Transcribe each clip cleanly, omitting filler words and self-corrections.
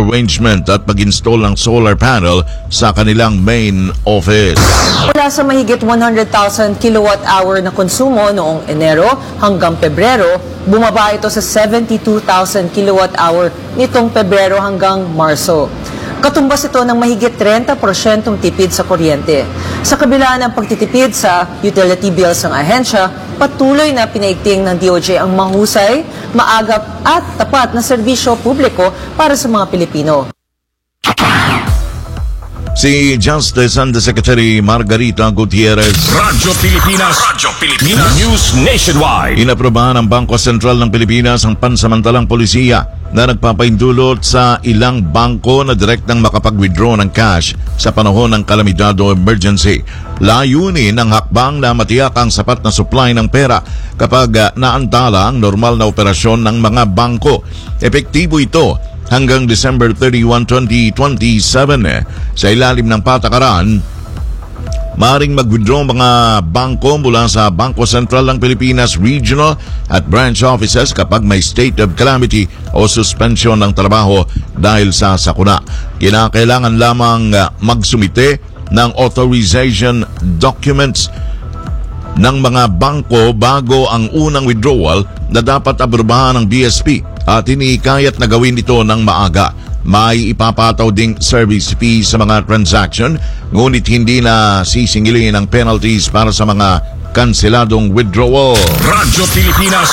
arrangement at pag-install ng solar panel sa kanilang main office. Mula sa mahigit 100,000 kilowatt-hour na konsumo noong Enero hanggang Pebrero, bumaba ito sa 72,000 kilowatt-hour nitong Pebrero hanggang Marso. Katumbas ito ng mahigit 30% tipid sa kuryente. Sa kabila ng pagtitipid sa utility bills ng ahensya, patuloy na pinaigting ng DOJ ang mahusay, maagap at tapat na serbisyo publiko para sa mga Pilipino. Si Justice Undersecretary Margarita Gutierrez. Radyo Pilipinas News Nationwide. Inaprobahan ng Bangko Sentral ng Pilipinas ang pansamantalang polisiya na nagpapaindulot sa ilang bangko na direktang makapag-withdraw ng cash sa panahon ng kalamidad o emergency. Layunin ng hakbang na matiyak ang sapat na supply ng pera kapag naantala ang normal na operasyon ng mga bangko. Epektibo ito hanggang December 31, 2027. Sa ilalim ng patakaran, maaaring mag-withdraw mga bangko mula sa Bangko Sentral ng Pilipinas Regional at Branch Offices kapag may state of calamity o suspension ng trabaho dahil sa sakuna. Kinakailangan lamang magsumite ng authorization documents ng mga bangko bago ang unang withdrawal na dapat aprobahan ng BSP at iniikayat na gawin ito ng maaga. May ipapataw ding service fee sa mga transaction, ngunit hindi na sisingilin ang penalties para sa mga kanseladong withdrawal. Radyo Pilipinas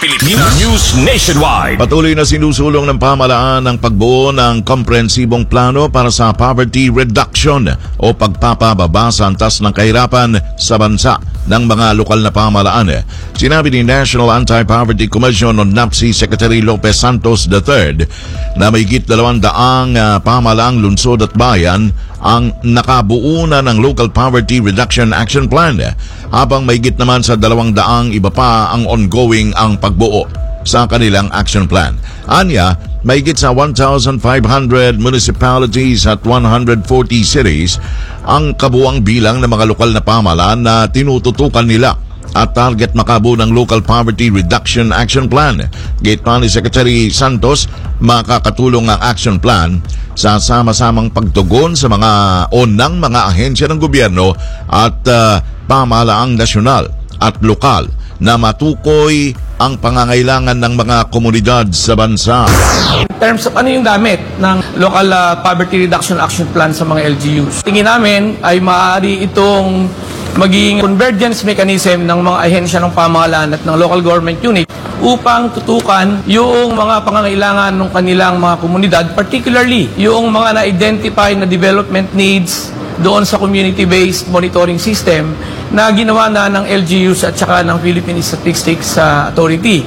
News Nationwide. Patuloy na sinusulong ng pamahalaan ang pagbuo ng komprehensibong plano para sa poverty reduction o pagpapababa sa antas ng kahirapan sa bansa ng mga lokal na pamahalaan. Sinabi ni National Anti-Poverty Commission o NAPSI Secretary Lopez Santos III na mahigit 200 pamahalaang lungsod at bayan ang nakabuo na ng Local Poverty Reduction Action Plan, habang mahigit naman sa 200 iba pa ang ongoing ang pagbuo sa kanilang action plan. Anya, mahigit sa 1,500 municipalities at 140 cities ang kabuang bilang ng mga lokal na pamahalaan na tinututukan nila at target makabuo ng Local Poverty Reduction Action Plan. Gate pa ni Secretary Santos, makakatulong ang action plan sa sama-samang pagtugon sa mga onang mga ahensya ng gobyerno at pamahalaang nasyonal at lokal na matukoy ang pangangailangan ng mga komunidad sa bansa. In terms of ano yung gamit ng Local Poverty Reduction Action Plan sa mga LGUs, tingin namin ay maaari itong maging convergence mechanism ng mga ahensya ng pamahalaan at ng local government unit upang tutukan yung mga pangangailangan ng kanilang mga komunidad, particularly yung mga na-identify na development needs doon sa community-based monitoring system na ginawa na ng LGUs at saka ng Philippine Statistics Authority.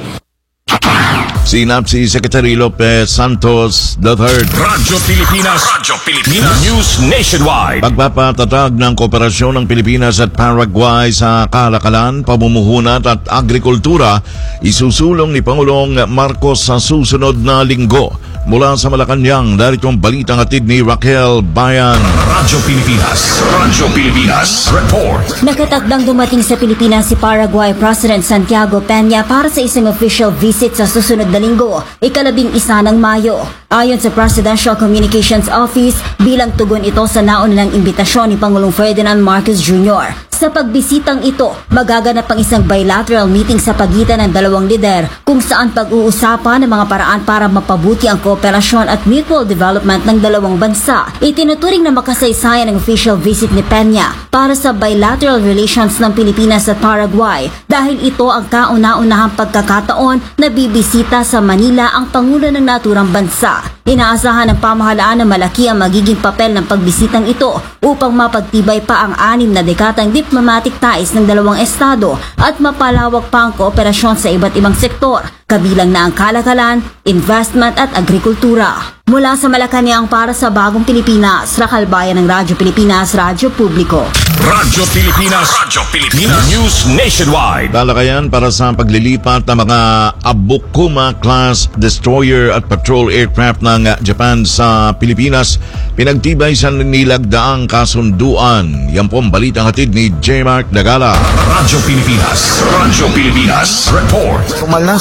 Si Secretary Lopez Santos III. Radyo Pilipinas News Nationwide. Pagpapatatag ng kooperasyon ng Pilipinas at Paraguay sa kalakalan, pamumuhunan at agrikultura, isusulong ni Pangulong Marcos sa susunod na linggo. Mula sa Malacanang, narito ang balitang hatid ni Raquel Bayan. Radyo Pilipinas Report. Nakatakdang dumating sa Pilipinas si Paraguay President Santiago Peña para sa isang official visit sa susunod na linggo, 11 ng Mayo. Ayon sa Presidential Communications Office, bilang tugon ito sa naunang imbitasyon ni Pangulong Ferdinand Marcos Jr. Sa pagbisitang ito, magaganap ang isang bilateral meeting sa pagitan ng dalawang lider kung saan pag-uusapan ng mga paraan para mapabuti ang kooperasyon at mutual development ng dalawang bansa. Itinuturing na makasaysayan ng official visit ni Peña para sa bilateral relations ng Pilipinas at Paraguay dahil ito ang kauna-unahang pagkakataon na bibisita sa Manila ang Pangulo ng naturang bansa. Inaasahan ng pamahalaan na malaki ang magiging papel ng pagbisitang ito upang mapagtibay pa ang 6 na dekadang diplomatic ties ng dalawang estado at mapalawak pa ang kooperasyon sa iba't ibang sektor, kabilang na ang kalakalan, investment at agrikultura. Mula sa Malacanang para sa Bagong Pilipinas, Raquel Bayan ng Radyo Pilipinas, Radyo Publiko. Radyo Pilipinas News Nationwide. Talakayan para sa paglilipat ng mga Abukuma-class destroyer at patrol aircraft ng Japan sa Pilipinas, pinagtibay sa nilagdaang kasunduan. Yan po ang balitang hatid ni J. Mark Dagala. Radyo Pilipinas Report. Formal ng Senelio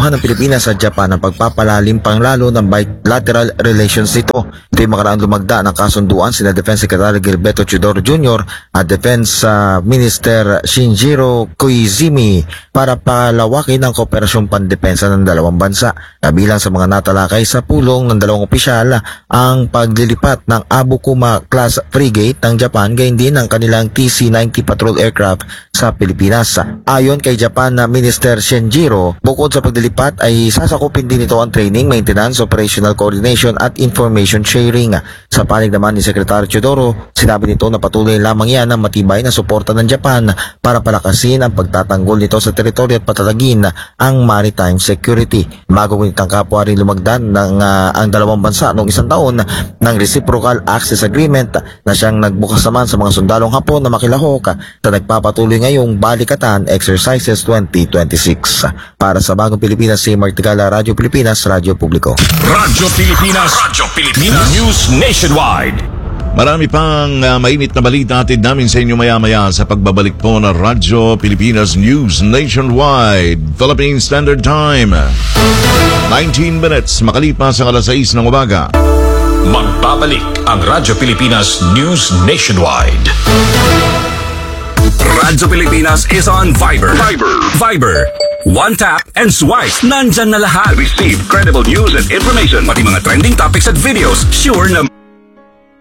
iniyuhan ng Pilipinas at Japan ang pagpapalalim pang lalo ng bilateral relations nito. Ito'y makaraang lumagda ng kasunduan sina Defense Secretary Gilberto Teodoro Jr. at Defense Minister Shinjiro Koizumi para palawakin ang kooperasyong pandepensa ng dalawang bansa. Kabilang sa mga natalakay sa pulong ng dalawang opisyal ang paglilipat ng Abukuma class frigate ng Japan, gayon din ang kanilang TC-90 patrol aircraft sa Pilipinas. Ayon kay Japan na Minister Shinjiro, bukod sa paglilipat ay sasakupin din ito ang training, maintenance, operational coordination at information sharing. Sa panig naman ni Secretary Teodoro, sinabi nito na patuloy lamang yan ang matibay na suporta ng Japan para palakasin ang pagtatanggol nito sa teritoryo at patatagin ang maritime security. Bago ngunit ang kapwa rin lumagdan ng ang dalawang bansa noong isang taon ng Reciprocal Access Agreement na siyang nagbukas naman sa mga sundalong Hapon na makilahok sa nagpapatuloy ngayong Balikatan Exercises 2026. Para sa Bagong Pilipinas, si Martigala, Radyo Pilipinas, Radyo Publiko. Radyo Pilipinas News Nationwide. Marami pang mainit na balita atid namin sa inyo maya-maya sa pagbabalik po ng Radyo Pilipinas News Nationwide. Philippine Standard Time, 19 minutes makalipas ang alas 6 ng umaga. Magbabalik ang Radyo Pilipinas News Nationwide. Radyo Pilipinas is on Viber. Viber. One tap and swipe. Nandyan na lahat. Receive credible news and information. Pati mga trending topics at videos. Sure na